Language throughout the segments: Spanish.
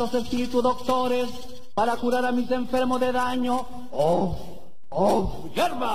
los espíritus doctores para curar a mis enfermos de daño. Hierba.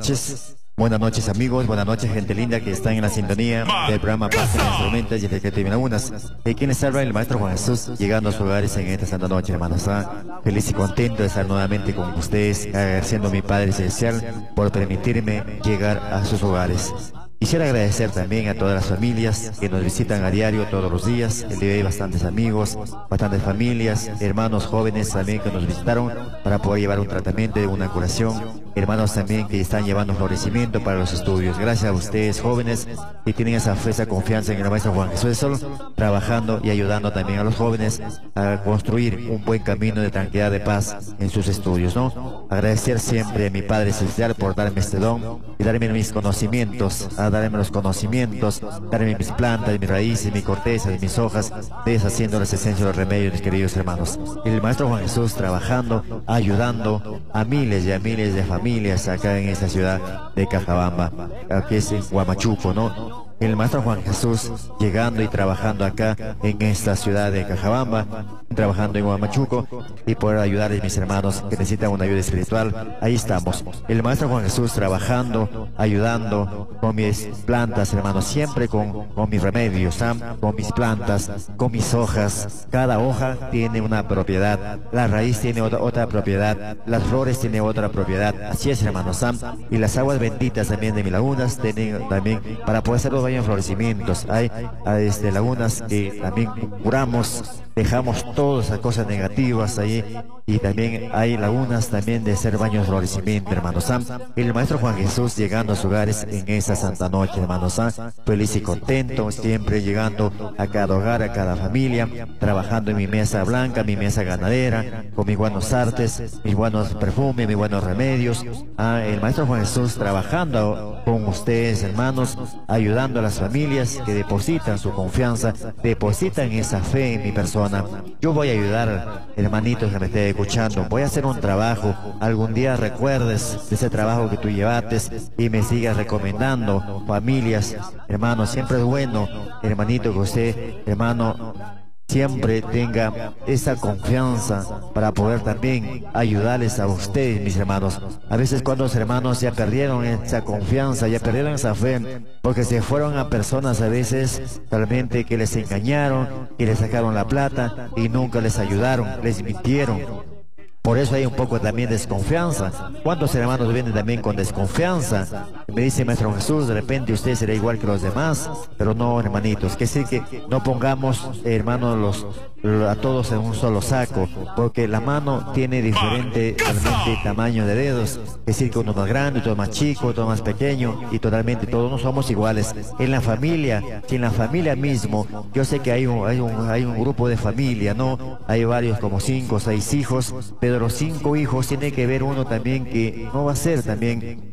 Buenas noches amigos, buenas noches gente linda que está en la sintonía del programa Paz en las Tormentas y el Decreto de Lagunas. Quienes salva el Maestro Juan Jesús llegando a sus hogares en esta santa noche, hermanos. Feliz y contento de estar nuevamente con ustedes, agradeciendo a mi Padre Celestial por permitirme llegar a sus hogares. Quisiera agradecer también a todas las familias que nos visitan a diario todos los días. El día de hoy bastantes amigos, bastantes familias, hermanos jóvenes también que nos visitaron para poder llevar un tratamiento de una curación. Hermanos también que están llevando florecimiento para los estudios. Gracias a ustedes jóvenes que tienen esa fe, esa confianza en el Maestro Juan Jesús Sol, trabajando y ayudando también a los jóvenes a construir un buen camino de tranquilidad, de paz en sus estudios, ¿no? Agradecer siempre a mi Padre Celestial por darme este don y darme mis conocimientos, darme los conocimientos, darme mis plantas, mis raíces, mis cortezas, mis hojas, deshaciendo las esencias de los remedios, mis queridos hermanos. El Maestro Juan Jesús trabajando, ayudando a miles y a miles de familias acá en esta ciudad de Cajabamba, que es en Huamachuco, ¿no? El Maestro Juan Jesús llegando y trabajando acá en esta ciudad de Cajabamba, trabajando en Huamachuco y poder ayudar a mis hermanos que necesitan una ayuda espiritual. Ahí estamos. El Maestro Juan Jesús trabajando, ayudando con mis plantas, hermanos, siempre con mis remedios, con mis plantas, con mis hojas. Cada hoja tiene una propiedad, la raíz tiene otra propiedad, las flores tienen otra propiedad. Así es, hermanos. Y las aguas benditas también de mis lagunas tienen también para poder hacerlo en florecimientos. Hay lagunas que también curamos, dejamos todas esas cosas negativas ahí, y también hay lagunas también de ser baños de florecimiento, hermanos. El Maestro Juan Jesús llegando a sus hogares en esa santa noche, hermanos. Feliz y contento, siempre llegando a cada hogar, a cada familia, trabajando en mi mesa blanca, mi mesa ganadera, con mis buenos artes, mis buenos perfumes, mis buenos remedios. El Maestro Juan Jesús trabajando con ustedes, hermanos, ayudando a las familias que depositan su confianza, depositan esa fe en mi persona. Yo voy a ayudar, hermanitos que me estén escuchando, voy a hacer un trabajo. Algún día recuerdes de ese trabajo que tú llevaste y me sigas recomendando. Familias, hermanos, siempre es bueno, hermanito, que usted, hermano, siempre tenga esa confianza para poder también ayudarles a ustedes, mis hermanos. A veces cuando los hermanos ya perdieron esa confianza, ya perdieron esa fe, porque se fueron a personas a veces realmente que les engañaron, que les sacaron la plata y nunca les ayudaron, les mintieron. Por eso hay un poco también de desconfianza. ¿Cuántos hermanos vienen también con desconfianza? Me dice Maestro Jesús, de repente usted será igual que los demás, pero no, hermanitos. Que sí que no pongamos, hermanos, a todos en un solo saco, porque la mano tiene diferente realmente tamaño de dedos. Es decir, que uno más grande, otro más chico, otro más pequeño, y totalmente todos no somos iguales. En la familia, si en la familia mismo, yo sé que hay un grupo de familia, ¿no? Hay varios, como 5 o 6 hijos, pero los 5 hijos tiene que ver uno también que no va a ser también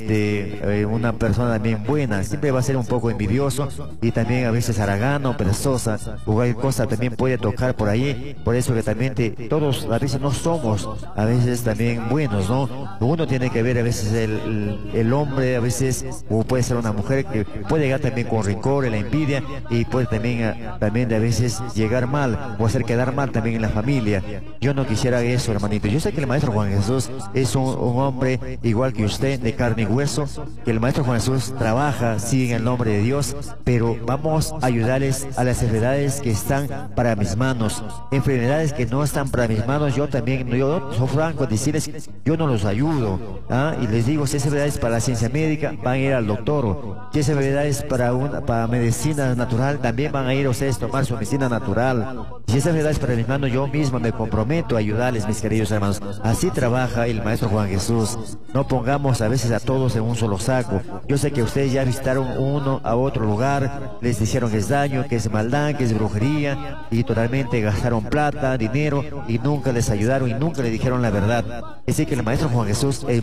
una persona también buena, siempre va a ser un poco envidioso y también a veces haragano, perezosa, cualquier cosa también puede tocar por ahí. Por eso que también todos a veces no somos a veces también buenos, ¿no? Uno tiene que ver a veces el hombre, a veces, o puede ser una mujer que puede llegar también con rencor, la envidia, y puede también de a veces llegar mal o hacer quedar mal también en la familia. Yo no quisiera eso, hermanito. Yo sé que el Maestro Juan Jesús es un hombre igual que usted, de carne y hueso, que el Maestro Juan Jesús trabaja, sí, en el nombre de Dios, pero vamos a ayudarles a las enfermedades que están para mis manos, enfermedades que no están para mis manos. Yo también, yo soy franco, decirles, yo no los ayudo, y les digo, si es enfermedades para la ciencia médica, van a ir al doctor. Si es enfermedades para medicina natural, también van a ir ustedes a tomar su medicina natural. Si es enfermedades para mis manos, yo mismo me comprometo a ayudarles, mis queridos hermanos. Así trabaja el Maestro Juan Jesús. No pongamos a veces a todos en un solo saco. Yo sé que ustedes ya visitaron uno a otro lugar, les dijeron que es daño, que es maldad, que es brujería, y totalmente gastaron plata, dinero, y nunca les ayudaron y nunca le dijeron la verdad. Así que el Maestro Juan Jesús